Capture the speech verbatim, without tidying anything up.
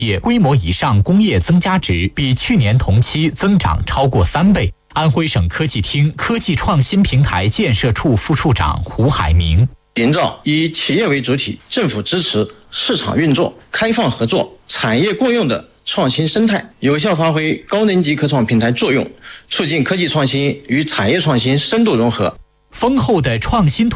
业规模以上工业增加值比去年同期增长超过三倍。安徽省科技厅科技创新平台建设处副处长胡海明： 营造以企业为主体、政府支持、市场运作、开放合作、产业共用的创新生态，有效发挥高能级科创平台作用，促进科技创新与产业创新深度融合。 丰厚的创新